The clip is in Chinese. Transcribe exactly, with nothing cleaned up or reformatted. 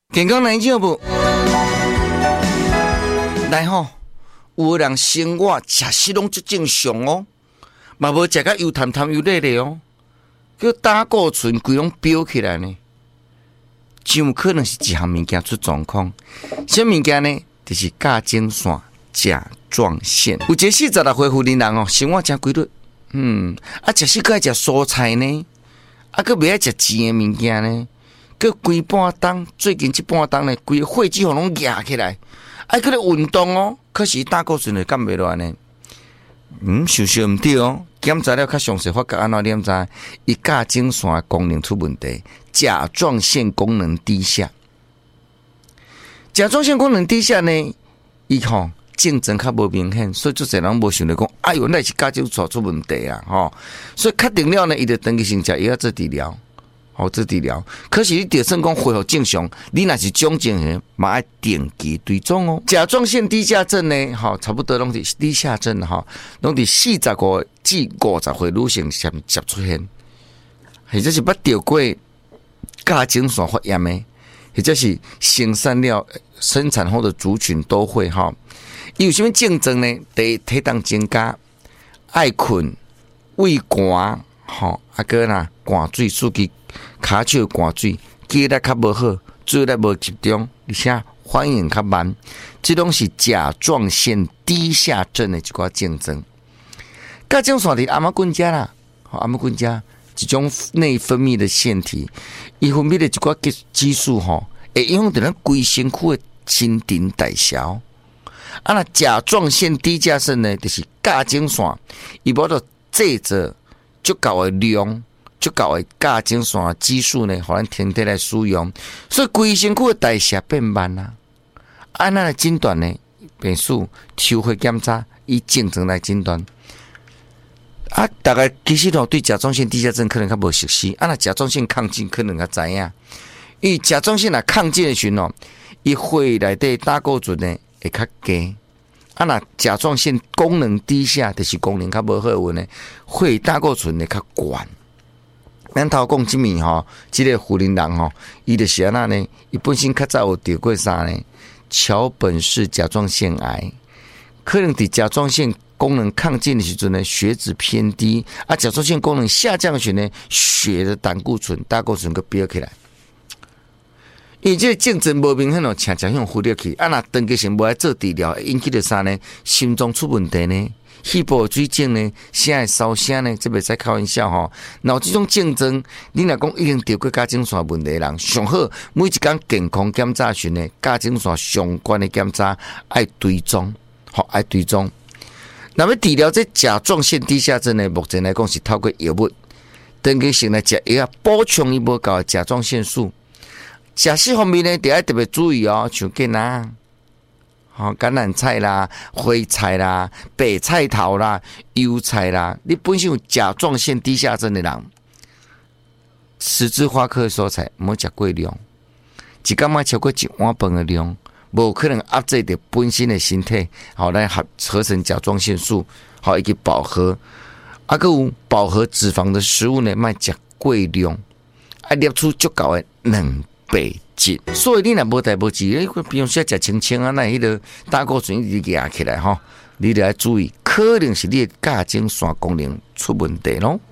健康奶酒不？来吼，有的人生活食食拢足正常哦，嘛无食甲油淡淡油腻腻哦，叫胆固醇规拢飙起来呢。就有可能是一项物件出状况，什么物件呢？就是甲精线、甲状腺。有一个四十六岁妇人人哦，生活真规律，嗯，啊，食食个爱食蔬菜呢，啊，个袂爱食甜的物件呢，个规半冬，最近这半冬呢，规个血脂肪拢压起来，爱去咧运动哦，可是胆固醇就降袂落来呢。嗯，想想毋对哦，检查了较详细发觉安怎点知？伊甲精线功能出问题，甲状腺功能低下。甲状腺功能低下呢，伊吼竞争较无明显，所以就侪人无想到讲，哎哟，那是甲精线出问题啊，吼！所以确定了呢，伊就登记先食药做治疗。好做治疗，可是你就算讲恢复正常，你若是种情形，嘛要定期追踪哦。甲状腺低下症呢，哈，差不多拢是低下症哈，拢是四十五至五十岁女性先接出现，或者是捌得过甲精线发炎的，或者是生产了生产后的族群都会哈。伊有什么症状呢？第一，体重增加，爱困，胃寒，吼，啊个啦，寒水数据。骹手寒水，记忆力较无好，注意力无集中，而且反应较慢，这拢是甲状腺低下症的一寡症状。甲精线伫阿妈棍家啦，阿妈棍家一种内分泌的腺体，伊分泌的一寡激素吼，会影响到咱规身躯的新陈代谢。啊，那甲状腺低下症呢，就是甲精线，伊无到制作足够的量。足够的甲精线激素呢，互咱身体来使用，所以规身躯的代谢变慢啦。按咱来诊断呢，便是抽血检查，以症状来诊断。啊，大概其实吼对甲状腺低下症可能较无熟悉，啊，那甲状腺亢进可能较知影。因为甲状腺若亢进的时候，伊血内底胆固醇呢会较低。啊，那甲状腺功能低下，就是功能较无好运呢，血胆固醇呢较高。咱头讲即面吼，即、这个妇人人吼，伊就是安那呢？伊本身较早有得过啥呢？桥本氏甲状腺癌，可能伫甲状腺功能亢进的时阵呢，血脂偏低，啊，甲状腺功能下降的时候呢，血的胆固醇、胆固醇个飙起来。因为这个症状无明显哦，请假向忽略去，啊，若长期性无爱做治疗，会引起着啥呢？心脏出问题呢？气部水肿呢，声会烧声呢，这袂使开玩笑吼。然后这种症状，你若讲已经得过甲精线问题的人，上好每一天健康检查时呢，甲精线相关的检查爱追踪，好爱追踪。那么治疗这甲状腺低下症呢，目前来讲是透过药物，长期性来食药啊，补充伊无够的甲状腺素。食食方面呢，得要特别注意哦，像囡仔。哦，橄榄菜啦、花菜啦、白菜头啦、油菜啦，你本身有甲状腺低下症的人，十字花科的蔬菜莫食过量，一天莫超过一碗饭的量，无可能压制着本身的身体，好来合合成甲状腺素，好以及饱和，啊个有饱和脂肪的食物呢，莫食过量，啊摄取足够的蛋白。所以你若无代无志，你比如说食清清啊，那迄个胆固醇一直压起来吼，你就要注意，可能是你的甲精线功能出问题咯。